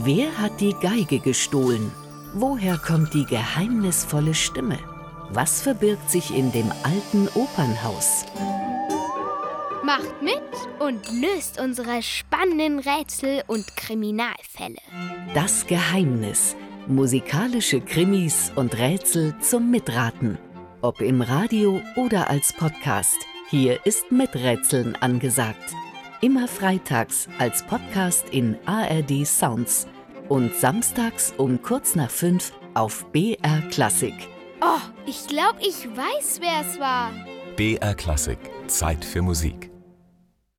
Wer hat die Geige gestohlen? Woher kommt die geheimnisvolle Stimme? Was verbirgt sich in dem alten Opernhaus? Macht mit und löst unsere spannenden Rätsel und Kriminalfälle. Das Geheimnis. Musikalische Krimis und Rätsel zum Mitraten. Ob im Radio oder als Podcast. Hier ist Miträtseln angesagt. Immer freitags als Podcast in ARD Sounds und samstags um kurz nach 5 auf BR Klassik. Oh, ich glaube, ich weiß, wer es war. BR Klassik. Zeit für Musik.